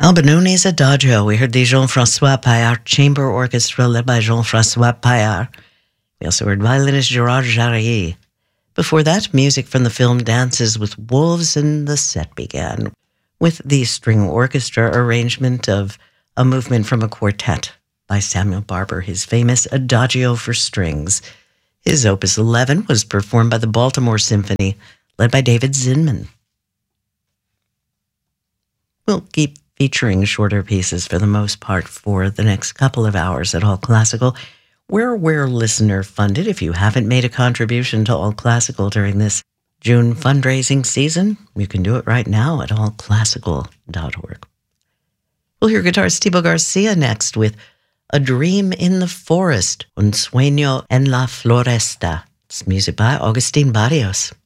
Albanooni's Adagio. We heard the Jean-Francois Paillard Chamber Orchestra led by Jean-Francois Paillard. We also heard violinist Gerard Jarry. Before that, music from the film Dances with Wolves, and the set began with the string orchestra arrangement of a movement from a quartet by Samuel Barber, his famous Adagio for strings. His Opus 11 was performed by the Baltimore Symphony, led by David Zinman. We'll keep featuring shorter pieces for the most part for the next couple of hours at All Classical. We're listener funded. If you haven't made a contribution to All Classical during this June fundraising season, you can do it right now at allclassical.org. We'll hear guitarist Thibaut Garcia next with A Dream in the Forest, Un Sueño en la Floresta. It's music by Agustín Barrios.